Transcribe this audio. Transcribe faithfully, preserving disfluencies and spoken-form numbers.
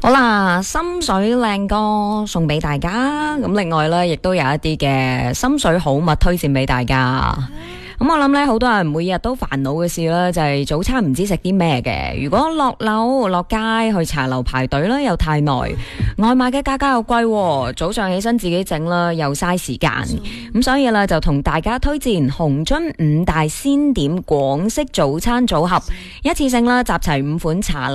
好啦，心水靚歌送俾大家，咁另外呢，亦都有一啲嘅心水好物推薦俾大家。咁我諗呢，好多人每日都煩惱嘅事呢，就係早餐唔知食啲咩嘅。如果落樓落街去茶樓排隊呢，又太耐，外賣嘅價格又貴，早上起身自己整啦，又嘥時間。咁所以呢，就同大家推薦紅樽五大鮮點廣式早餐組合，一次性啦集齊五款茶